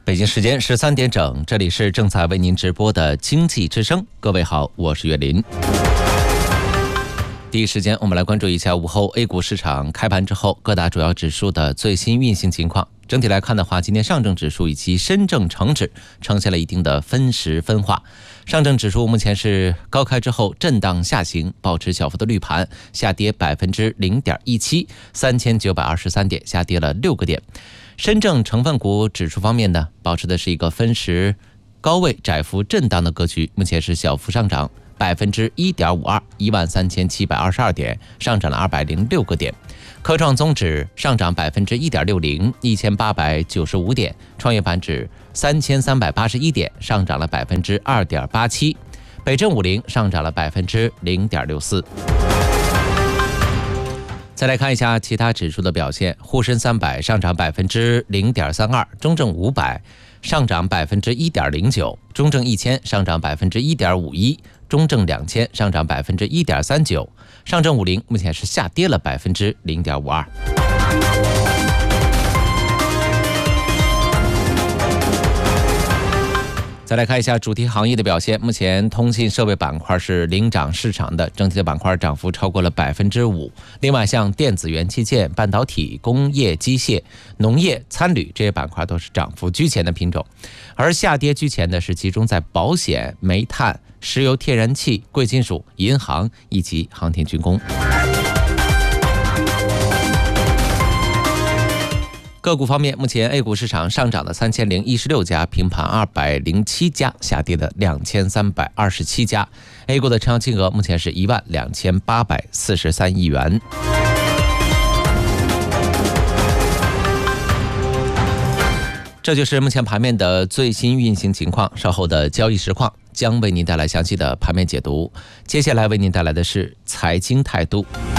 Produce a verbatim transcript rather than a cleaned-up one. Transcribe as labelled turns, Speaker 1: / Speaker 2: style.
Speaker 1: 北京时间十三点整，这里是正在为您直播的经济之声。各位好，我是岳林。第一时间，我们来关注一下午后 A 股市场开盘之后各大主要指数的最新运行情况。整体来看的话，今天上证指数以及深证成指呈现了一定的分时分化。上证指数目前是高开之后震荡下行，保持小幅的绿盘，下跌百分之零点一七，三千九百二十三点，下跌了六个点。深证成分股指数方面呢，保持的是一个分时高位窄幅震荡的格局，目前是小幅上涨百分之一点五二，一万三千七百二十二点，上涨了二百零六个点。科创综指上涨百分之一点六零，一千八百九十五点。创业板指三千三百八十一点，上涨了百分之二点八七。北证五零上涨了百分之零点六四。再来看一下其他指数的表现，沪深三百上涨百分之零点三二，中证五百上涨百分之一点零九，中证一千上涨百分之一点五一，中证两千上涨百分之一点三九，上证五零目前是下跌了百分之零点五二。再来看一下主题行业的表现，目前通信设备板块是领涨市场的，整体的板块涨幅超过了百分之五。另外，像电子元器件、半导体、工业机械、农业、参旅这些板块都是涨幅居前的品种，而下跌居前的是集中在保险、煤炭、石油天然气、贵金属、银行以及航天军工。个股方面，目前 A 股市场上涨的三千零一十六家，平盘二百零七家，下跌的两千三百二十七家。A 股的成交金额目前是一万两千八百四十三亿元。这就是目前盘面的最新运行情况，稍后的交易实况将为您带来详细的盘面解读。接下来为您带来的是财经态度。